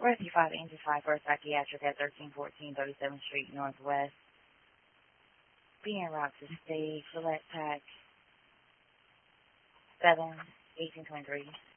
Rescue 5 Engine 5 First Psychiatric at 1314 37th Street Northwest. BN Roxas State, Select Pack 7, 1823.